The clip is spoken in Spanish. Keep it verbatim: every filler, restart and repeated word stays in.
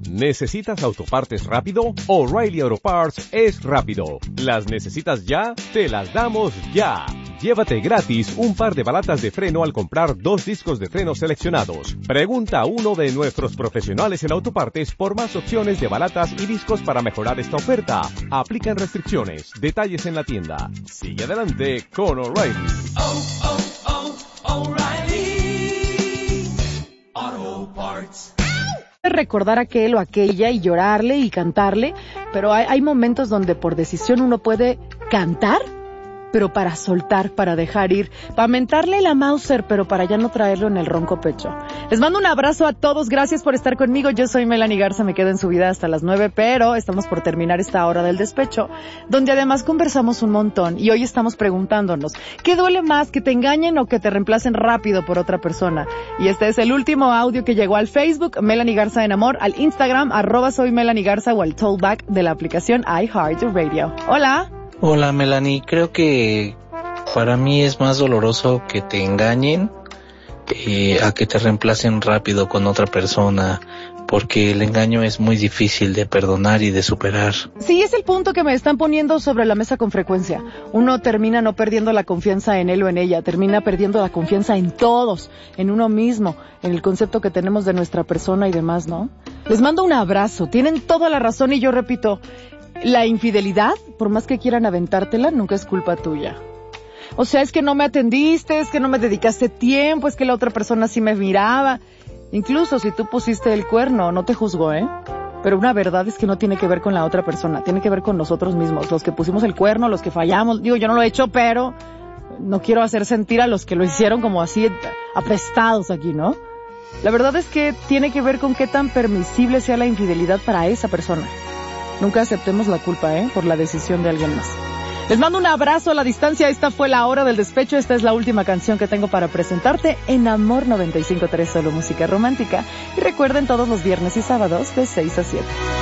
¿Necesitas autopartes rápido? O'Reilly Auto Parts es rápido. ¿Las necesitas ya? Te las damos ya. Llévate gratis un par de balatas de freno al comprar dos discos de freno seleccionados. Pregunta a uno de nuestros profesionales en autopartes por más opciones de balatas y discos para mejorar esta oferta. Aplican restricciones. Detalles en la tienda. Sigue adelante con O'Reilly. Oh, oh, oh, O'Reilly Auto Parts. Recordar aquel o aquella y llorarle y cantarle, pero hay, hay momentos donde por decisión uno puede cantar, pero para soltar, para dejar ir, para mentarle la Mauser, pero para ya no traerlo en el ronco pecho. Les mando un abrazo a todos, gracias por estar conmigo. Yo soy Melanie Garza, me quedo en su vida hasta las nueve, pero estamos por terminar esta hora del despecho, donde además conversamos un montón y hoy estamos preguntándonos, ¿qué duele más, que te engañen o que te reemplacen rápido por otra persona? Y este es el último audio que llegó al Facebook, Melanie Garza en Amor, al Instagram, arroba soy Melanie Garza o al tollback de la aplicación iHeartRadio. Hola. Hola Melanie, creo que para mí es más doloroso que te engañen eh, a que te reemplacen rápido con otra persona, porque el engaño es muy difícil de perdonar y de superar. Sí, es el punto que me están poniendo sobre la mesa con frecuencia. Uno termina no perdiendo la confianza en él o en ella, termina perdiendo la confianza en todos, en uno mismo, en el concepto que tenemos de nuestra persona y demás, ¿no? Les mando un abrazo, tienen toda la razón y yo repito, la infidelidad, por más que quieran aventártela, nunca es culpa tuya. O sea, es que no me atendiste, es que no me dedicaste tiempo, es que la otra persona sí me miraba. Incluso si tú pusiste el cuerno, no te juzgo, ¿eh? Pero una verdad es que no tiene que ver con la otra persona, tiene que ver con nosotros mismos, los que pusimos el cuerno, los que fallamos. Digo, yo no lo he hecho, pero no quiero hacer sentir a los que lo hicieron como así apestados aquí, ¿no? La verdad es que tiene que ver con qué tan permisible sea la infidelidad para esa persona. Nunca aceptemos la culpa, ¿eh? Por la decisión de alguien más. Les mando un abrazo a la distancia. Esta fue la hora del despecho. Esta es la última canción que tengo para presentarte en Amor noventa y cinco punto tres, solo música romántica. Y recuerden todos los viernes y sábados de seis a siete.